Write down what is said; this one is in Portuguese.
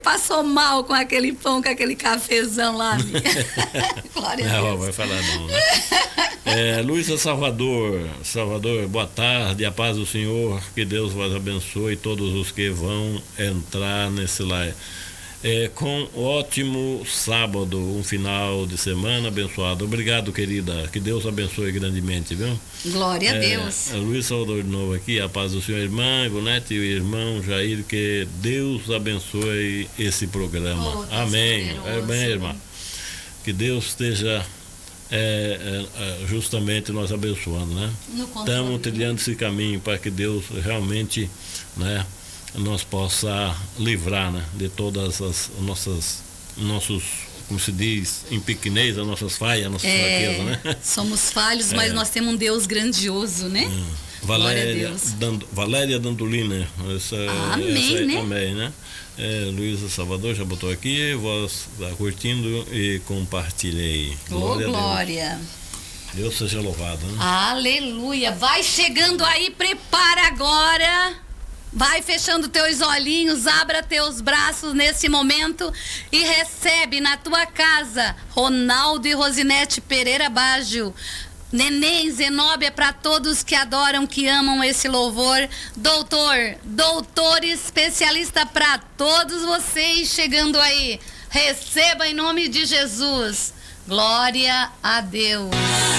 passou mal com aquele pão, com aquele cafezão lá. Glória a Deus. Não, vai falar não, né? Luísa Salvador, boa tarde, a paz do Senhor, que Deus vos abençoe todos os que vão entrar nesse lar. Com ótimo sábado, um final de semana abençoado. Obrigado, querida, que Deus abençoe grandemente, viu? Glória a Deus. Luiz Salvador de novo aqui, a paz do Senhor, irmã Ivonete e o irmão Jair, que Deus abençoe esse programa. Amém. Amém, irmã. Que Deus esteja justamente nos abençoando, né? Estamos trilhando esse caminho para que Deus realmente, né, nos possa livrar, né, de todas as nossos, como se diz em piquenês, as nossas falhas, nossas fraquezas, né? Somos falhos, mas nós temos um Deus grandioso, né? Valéria Dandolina, amém, né? Também, né? Luísa Salvador já botou aqui, vós curtindo e compartilhei. Glória. Deus seja louvado, né? Aleluia. Vai chegando aí, prepara agora. Vai fechando teus olhinhos, abra teus braços nesse momento e recebe na tua casa Ronaldo e Rosinete Pereira Baggio, Neném Zenóbia, para todos que adoram, que amam esse louvor. Doutor especialista para todos vocês chegando aí. Receba em nome de Jesus. Glória a Deus.